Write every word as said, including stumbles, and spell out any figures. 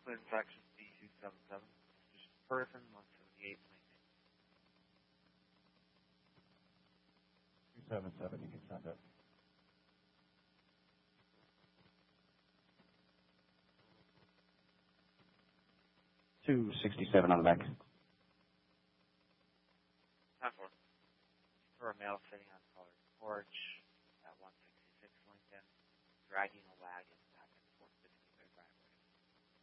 Twin Texas D two seven seven. Just person one seventy-eight Lincoln. two seven seven, you can send it. two sixty-seven on the back. Time for for a male sitting on colored porch at one sixty-six Lincoln, dragging a wagon.